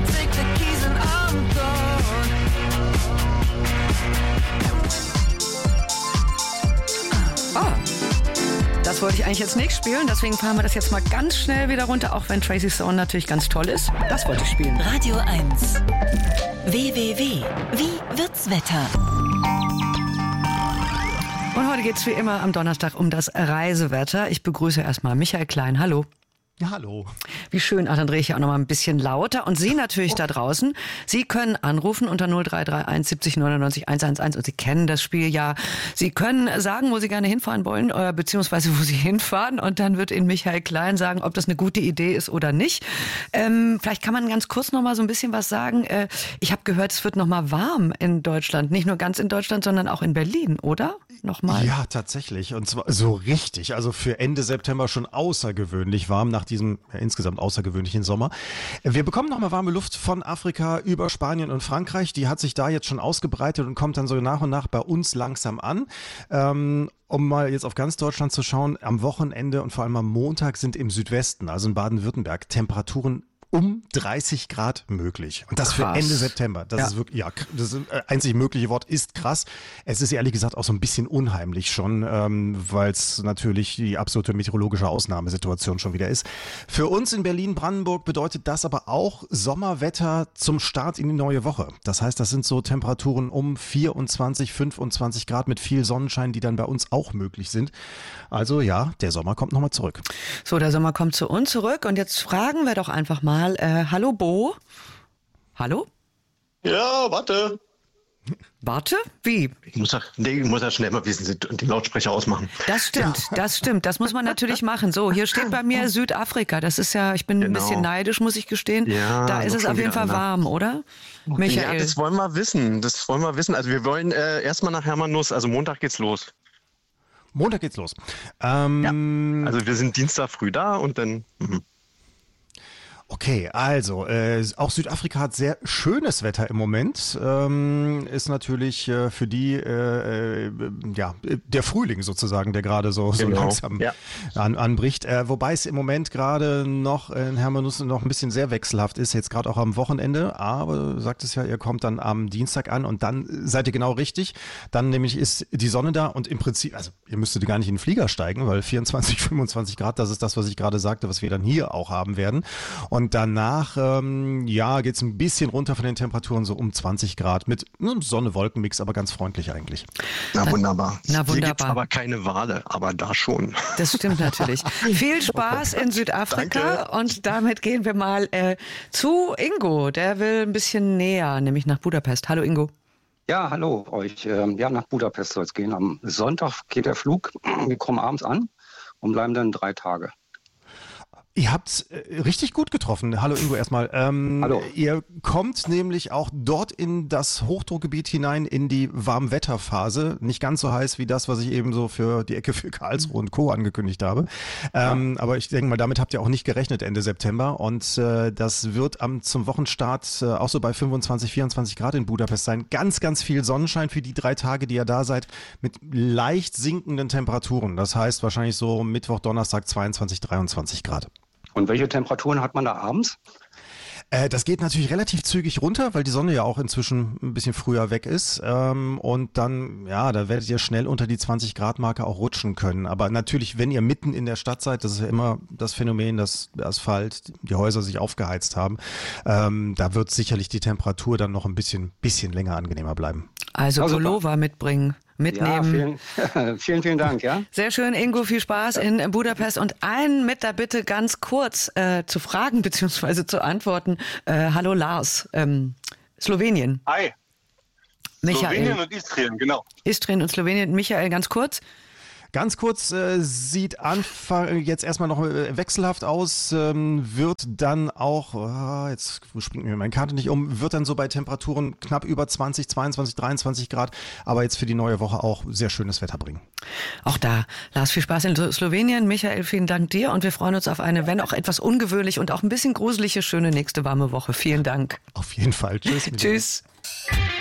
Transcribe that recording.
take the keys and I'm gone. Das wollte ich eigentlich jetzt nicht spielen, deswegen fahren wir das jetzt mal ganz schnell wieder runter, auch wenn Tracy Thorn natürlich ganz toll ist. Das wollte ich spielen. Radio 1. www. Wie wird's Wetter? Und heute geht es wie immer am Donnerstag um das Reisewetter. Ich begrüße erstmal Michael Klein. Hallo. Ja, hallo. Wie schön. Ach, dann drehe ich ja auch noch mal ein bisschen lauter. Und Sie natürlich da draußen. Sie können anrufen unter 0331 70 99 111 und Sie kennen das Spiel ja. Sie können sagen, wo Sie gerne hinfahren wollen, beziehungsweise wo Sie hinfahren. Und dann wird Ihnen Michael Klein sagen, ob das eine gute Idee ist oder nicht. Vielleicht kann man ganz kurz noch mal so ein bisschen was sagen. Ich habe gehört, es wird noch mal warm in Deutschland. Nicht nur ganz in Deutschland, sondern auch in Berlin, oder? Nochmal. Ja, tatsächlich. Und zwar so richtig. Also für Ende September schon außergewöhnlich warm nach diesem insgesamt außergewöhnlichen Sommer. Wir bekommen nochmal warme Luft von Afrika über Spanien und Frankreich. Die hat sich da jetzt schon ausgebreitet und kommt dann so nach und nach bei uns langsam an. Um mal jetzt auf ganz Deutschland zu schauen, am Wochenende und vor allem am Montag sind im Südwesten, also in Baden-Württemberg, Temperaturen um 30 Grad möglich. Und das krass. Für Ende September. Das ist wirklich, das einzig mögliche Wort ist krass. Es ist ehrlich gesagt auch so ein bisschen unheimlich schon, weil es natürlich die absolute meteorologische Ausnahmesituation schon wieder ist. Für uns in Berlin-Brandenburg bedeutet das aber auch Sommerwetter zum Start in die neue Woche. Das heißt, das sind so Temperaturen um 24, 25 Grad mit viel Sonnenschein, die dann bei uns auch möglich sind. Also ja, der Sommer kommt nochmal zurück. So, der Sommer kommt zu uns zurück und jetzt fragen wir doch einfach mal, hallo Bo? Hallo? Ja, warte. Warte? Wie? Ich muss ja schnell mal wissen, die Lautsprecher ausmachen. Das stimmt. Das muss man natürlich machen. So, hier steht bei mir Südafrika. Das ist ja, ich bin ein bisschen neidisch, muss ich gestehen. Ja, da ist es auf jeden Fall warm, oder? Michael? Ja, das wollen wir wissen. Also wir wollen erstmal nach Hermanus, also Montag geht's los. Montag geht's los. Ja. Also wir sind Dienstag früh da und dann... Okay, also auch Südafrika hat sehr schönes Wetter im Moment. Ist natürlich für die der Frühling sozusagen, der gerade so langsam anbricht. Wobei es im Moment gerade noch in Hermanus noch ein bisschen sehr wechselhaft ist, jetzt gerade auch am Wochenende. Aber du sagt es ja, ihr kommt dann am Dienstag an und dann seid ihr genau richtig. Dann nämlich ist die Sonne da und im Prinzip, also ihr müsstet gar nicht in den Flieger steigen, weil 24, 25 Grad, das ist das, was ich gerade sagte, was wir dann hier auch haben werden. Und danach, geht es ein bisschen runter von den Temperaturen, so um 20 Grad mit einem Sonne-Wolken-Mix, aber ganz freundlich eigentlich. Na wunderbar. Na wunderbar. Hier gibt's aber keine Wale, aber da schon. Das stimmt natürlich. Viel Spaß in Südafrika. Danke. Und damit gehen wir mal zu Ingo. Der will ein bisschen näher, nämlich nach Budapest. Hallo Ingo. Ja, hallo euch. Nach Budapest soll es gehen. Am Sonntag geht der Flug. Wir kommen abends an und bleiben dann 3 Tage. Ihr habt's richtig gut getroffen. Hallo Ingo erstmal. Hallo. Ihr kommt nämlich auch dort in das Hochdruckgebiet hinein, in die Warmwetterphase. Nicht ganz so heiß wie das, was ich eben so für die Ecke für Karlsruhe und Co. angekündigt habe. Aber ich denke mal, damit habt ihr auch nicht gerechnet Ende September. Und das wird zum Wochenstart auch so bei 25, 24 Grad in Budapest sein. Ganz, ganz viel Sonnenschein für die 3 Tage, die ihr da seid, mit leicht sinkenden Temperaturen. Das heißt wahrscheinlich so Mittwoch, Donnerstag 22, 23 Grad. Und welche Temperaturen hat man da abends? Das geht natürlich relativ zügig runter, weil die Sonne ja auch inzwischen ein bisschen früher weg ist. Und dann, da werdet ihr schnell unter die 20-Grad-Marke auch rutschen können. Aber natürlich, wenn ihr mitten in der Stadt seid, das ist ja immer das Phänomen, dass der Asphalt, die Häuser sich aufgeheizt haben, da wird sicherlich die Temperatur dann noch ein bisschen länger angenehmer bleiben. Also Pullover mitnehmen. Ja, vielen Dank, ja. Sehr schön, Ingo, viel Spaß in Budapest. Und einen mit der Bitte ganz kurz zu fragen bzw. zu antworten. Hallo Lars, Slowenien. Hi. Michael. Slowenien und Istrien, genau. Istrien und Slowenien. Michael, ganz kurz. Ganz kurz, sieht jetzt erstmal noch wechselhaft aus, wird dann auch, jetzt springt mir meine Karte nicht um, wird dann so bei Temperaturen knapp über 20, 22, 23 Grad, aber jetzt für die neue Woche auch sehr schönes Wetter bringen. Auch da, Lars, viel Spaß in Slowenien. Michael, vielen Dank dir und wir freuen uns auf eine, wenn auch etwas ungewöhnlich und auch ein bisschen gruselige, schöne nächste warme Woche. Vielen Dank. Auf jeden Fall. Tschüss. Tschüss.